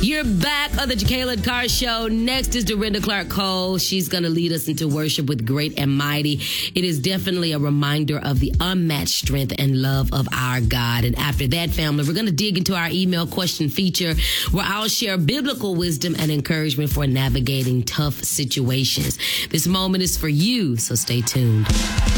You're back on the Jacqueline Carr Show. Next is Dorinda Clark Cole. She's going to lead us into worship with Great and Mighty. It is definitely a reminder of the unmatched strength and love of our God. And after that, family, we're going to dig into our email question feature where I'll share biblical wisdom and encouragement for navigating tough situations. This moment is for you, so stay tuned.